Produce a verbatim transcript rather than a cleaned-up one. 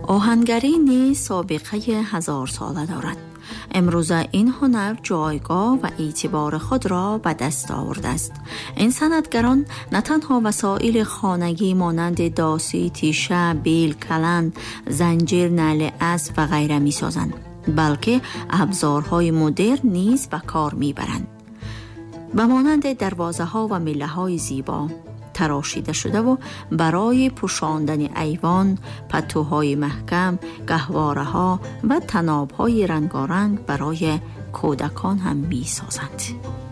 آهنگری نیز سابقه هزار ساله دارد. امروزه این هنر جایگاه و اعتبار خود را به دست آورده است. این صنعتگران نه تنها وسایل خانگی مانند داسی، تیشه، بیل، کلن، زنجیر، نعل اسب و غیره می سازند، بلکه ابزارهای مدرن نیز به کار می برند. به مانند دروازه ها و میله های زیبا تراشیده شده و برای پوشاندن ایوان، پتوهای محکم، گهواره ها و طناب های رنگارنگ برای کودکان هم می سازند.